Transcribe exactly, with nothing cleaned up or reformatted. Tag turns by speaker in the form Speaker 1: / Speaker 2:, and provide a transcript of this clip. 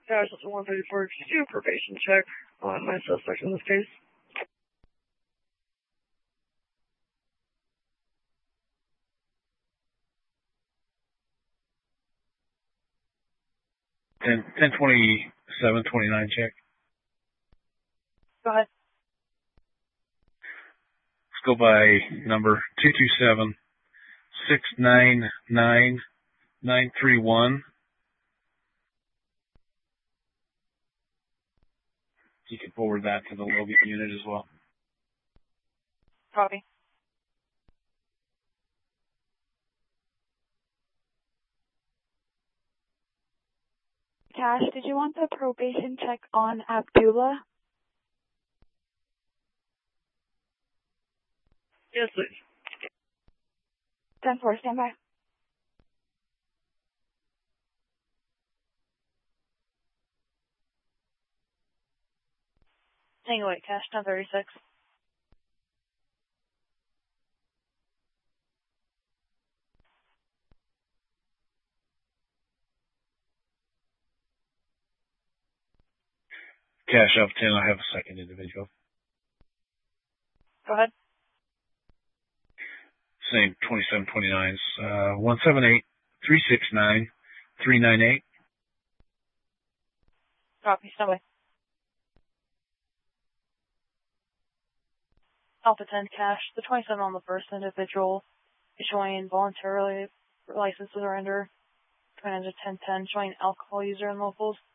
Speaker 1: Dash one thirty-four, could you do a probation check on my suspect in this case?
Speaker 2: ten, ten twenty-seven twenty-nine check.
Speaker 1: Go ahead.
Speaker 2: Let's go by number two two seven, six nine nine, nine three one. You can forward that to the Logan unit as well.
Speaker 1: Copy.
Speaker 3: Cash, did you want the probation check on Abdullah?
Speaker 1: Yes, please.
Speaker 3: ten four, stand by.
Speaker 1: Tango eight, Cash ten thirty-six.
Speaker 2: Cash up ten, I have a second individual.
Speaker 1: Go ahead.
Speaker 2: Same twenty-seven twenty-nines. Uh, one seven eight, three six nine, three nine eight.
Speaker 1: Copy, stand by. Alpha ten, Cash. The twenty-seven on the first individual is showing voluntarily license surrender. twenty-nine ten ten, showing alcohol user in locals.